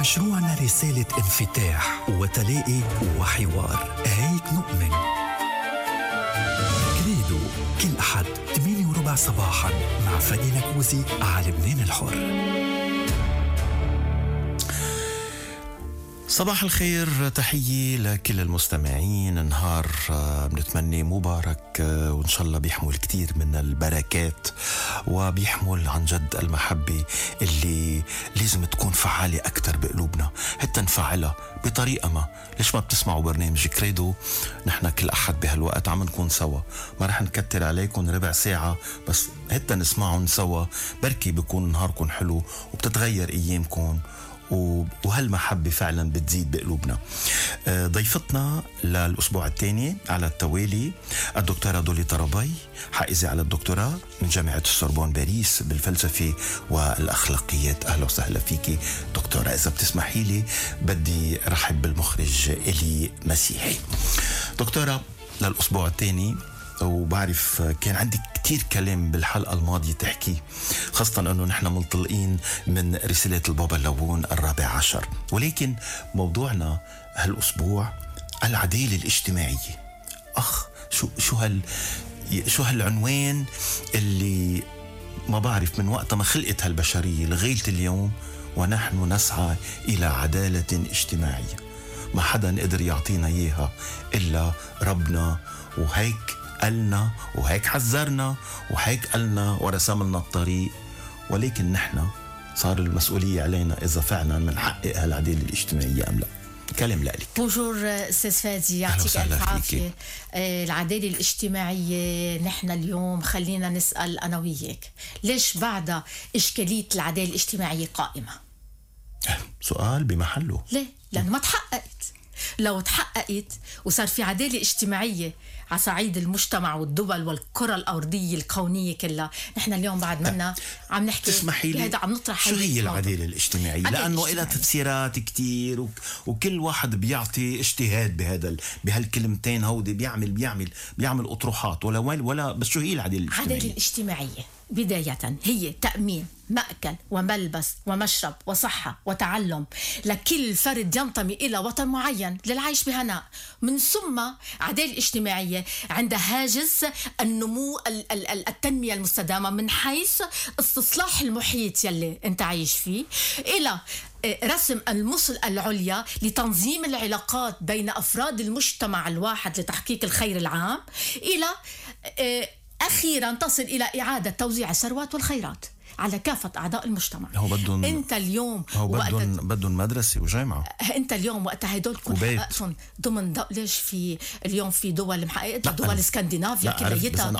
مشروعنا رسالة انفتاح وتلاقي وحوار، هيك نؤمن. كريدو كل أحد 8:15 صباحا مع فادي نكوزي على لبنان الحر. صباح الخير، تحية لكل المستمعين. نهار بنتمنى مبارك، وإن شاء الله بيحمل كتير من البركات وبيحمل عن جد المحبة اللي لازم تكون فعالة أكتر بقلوبنا، حتى نفعلها بطريقة ما. ليش ما بتسمعوا برنامج كريدو؟ نحن كل أحد بهالوقت عم نكون سوا، ما رح نكتر عليكم ربع ساعة بس، حتى نسمعهم سوا بركي بيكون نهاركم حلو وبتتغير أيامكم، وهالمحبة فعلا بتزيد بقلوبنا. ضيفتنا للأسبوع الثاني على التوالي الدكتورة دولي طرابي، حائزة على الدكتوراه من جامعة السوربون باريس بالفلسفة والأخلاقيات. أهلا وسهلا فيكي دكتورة. إذا بتسمحي لي بدي رحب بالمخرج إلي مسيحي. دكتورة، للأسبوع الثاني، وبعرف كان عندك كتير كلام بالحلقة الماضية تحكي، خاصة أنه نحن منطلقين من رسالة البابا اللوون 14، ولكن موضوعنا هالأسبوع العدالة الاجتماعية. شو هالعنوان اللي ما بعرف من وقت ما خلقت هالبشرية لغاية اليوم ونحن نسعى إلى عدالة اجتماعية. ما حدا قدر يعطينا إياها إلا ربنا، وهيك قالنا وهيك حذرنا وهيك قالنا ورسملنا الطريق، ولكن نحن صار المسؤولية علينا إذا فعلا منحقق هالعدالة الاجتماعية أم لا. كلام لك. بونجور أستاذ فادي، يعطيك ألف عافية. العدالة الاجتماعية نحن اليوم خلينا نسأل أنا وياك، ليش بعد إشكالية العدالة الاجتماعية قائمة؟ سؤال بمحله. ليه؟ لأنه ما تحققت. لو تحققت وصار في عدالة اجتماعية على صعيد المجتمع والدول والكرة الأرضية الكونية كلها، نحن اليوم بعد منا عم نحكي. تسمحي لي، عم نطرح شو هي العدالة الاجتماعية؟ لأنه إلها تفسيرات كتير وكل واحد بيعطي اجتهاد بهالكلمتين هودي، بيعمل أطروحات ولا بس شو هي العدالة الاجتماعية؟ العدالة الاجتماعية بداية هي تأمين مأكل وملبس ومشرب وصحة وتعلم لكل فرد ينتمي إلى وطن معين للعيش بهناء. من ثم عدالة اجتماعية عند هاجس النمو التنمية المستدامة من حيث استصلاح المحيط يلي انت عايش فيه، إلى رسم المثل العليا لتنظيم العلاقات بين أفراد المجتمع الواحد لتحقيق الخير العام، إلى أخيرا تصل إلى إعادة توزيع الثروات والخيرات على كافة أعضاء المجتمع. أنت اليوم بدهم مدرسة وجامعة. أنت اليوم وقت هدول تكون حققتهم ضمن ليش في اليوم في دول محققتها، دول اسكندنافيا كليتها.